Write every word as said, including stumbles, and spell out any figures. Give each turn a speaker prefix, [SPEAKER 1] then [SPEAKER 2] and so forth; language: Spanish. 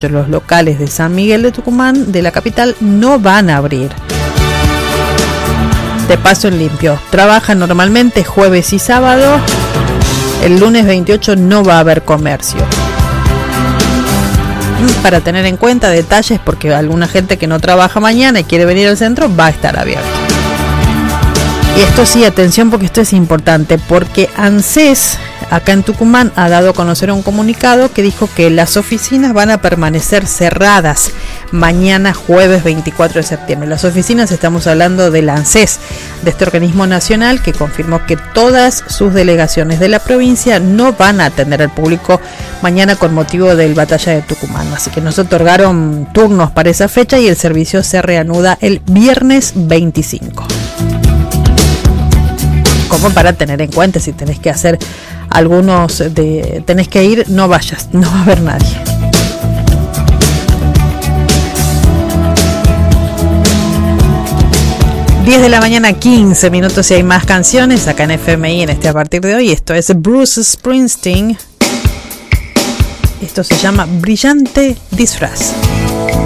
[SPEAKER 1] Los locales de San Miguel de Tucumán, de la capital, no van a abrir. De paso en limpio, trabajan normalmente jueves y sábado. El lunes veintiocho no va a haber comercio. Para tener en cuenta detalles, porque alguna gente que no trabaja mañana y quiere venir al centro va a estar abierto. Y esto sí, atención, porque esto es importante, porque ANSES acá en Tucumán ha dado a conocer un comunicado que dijo que las oficinas van a permanecer cerradas mañana jueves veinticuatro de septiembre. Las oficinas, estamos hablando del ANSES, de este organismo nacional que confirmó que todas sus delegaciones de la provincia no van a atender al público mañana con motivo del Batalla de Tucumán. Así que nos otorgaron turnos para esa fecha y el servicio se reanuda el viernes veinticinco. Como para tener en cuenta, si tenés que hacer algunos de tenés que ir, no vayas, no va a haber nadie. diez de la mañana, quince minutos, y hay más canciones acá en F M I en este a partir de hoy. Esto es Bruce Springsteen. Esto se llama Brillante Disfraz.